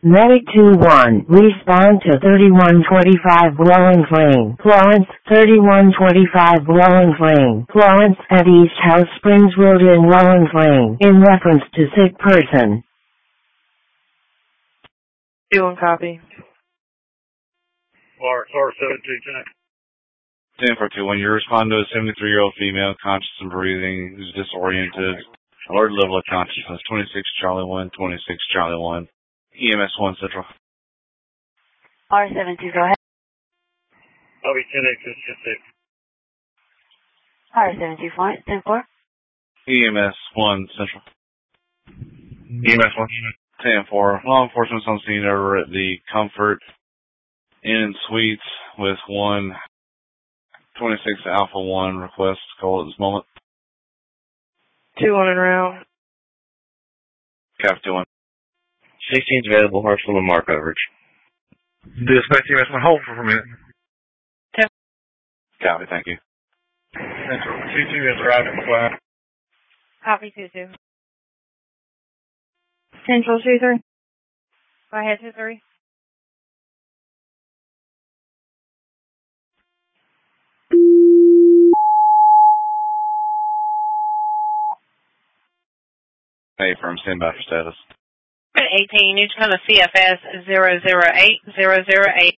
Medic 2-1, respond to 3145 Lawrence Lane, Florence, 3145 Lawrence Lane, Florence, at East House Springs Road in Lawrence Lane, in reference to sick person. 2-1 copy. Florence, R729. 10-4-2-1, you respond to a 73-year-old female, conscious and breathing, who's disoriented. Alert level of consciousness, 26 Charlie 1, 26 Charlie 1. EMS 1 Central. R72, go ahead. I'll be 10-8, R72, Florence, 10-4. EMS 1 Central. EMS 1. 10-4. Law enforcement's on scene over at the Comfort Inn Suites with 126 Alpha 1 request call at this moment. 2-1 en route. Cap 2-1. 16's available, Hartsville and Mark coverage. Dispatch EMS 1, hold for a minute. Copy, thank you. Central, 2-2 is arriving flat. Copy 2-2. Central 2-3. Go ahead, 2-3. Hey, firm, stand by for status. 18, you can come to CFS 008008.